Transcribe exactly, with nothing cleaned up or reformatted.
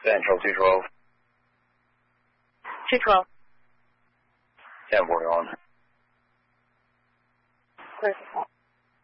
Central two twelve. two twelve. ten forty-one. Clear for call.